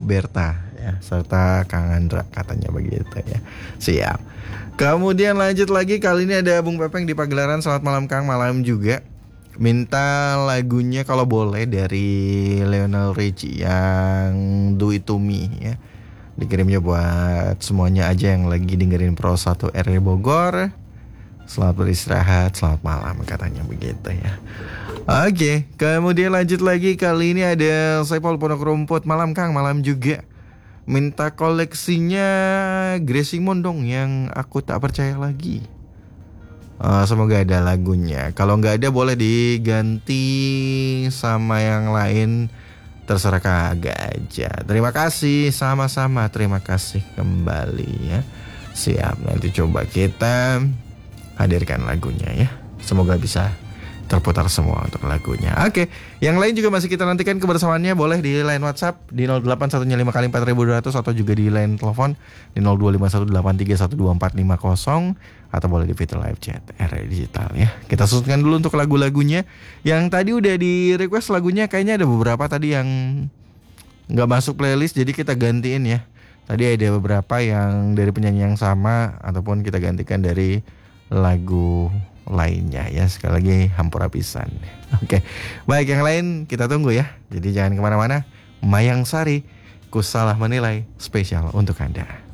Berta ya, serta Kang Andra katanya begitu ya. Siap. Kemudian lanjut lagi, kali ini ada Bung Pepeng di Pagelaran. Selamat malam Kang, malam juga. Minta lagunya kalau boleh dari Lionel Richie yang Do It To Me ya. Dikirimnya buat semuanya aja yang lagi dengerin Pro 1 RW Bogor. Selamat beristirahat, selamat malam katanya begitu ya. Oke, kemudian lanjut lagi, kali ini ada Saipul Pondok Rumput. Malam Kang, malam juga. Minta koleksinya Grace Simon dong, yang Aku Tak Percaya Lagi. Semoga ada lagunya. Kalau nggak ada boleh diganti sama yang lain, terserah kagak aja. Terima kasih, sama-sama terima kasih kembali ya. Siap, nanti coba kita hadirkan lagunya ya. Semoga bisa terputar semua untuk lagunya. Oke, yang lain juga masih kita nantikan kebersamaannya. Boleh di line WhatsApp di 0815 atau juga di line telepon di 0251831250, atau boleh di fitur live chat RRI Digital ya. Kita susunkan dulu untuk lagu-lagunya. Yang tadi udah di request lagunya, kayaknya ada beberapa tadi yang nggak masuk playlist, jadi kita gantiin ya. Tadi ada beberapa yang dari penyanyi yang sama, ataupun kita gantikan dari lagu lainnya ya. Sekali lagi hampura pisan. Oke, baik, yang lain kita tunggu ya. Jadi jangan kemana-mana. Mayang Sari, Ku Salah Menilai, spesial untuk Anda.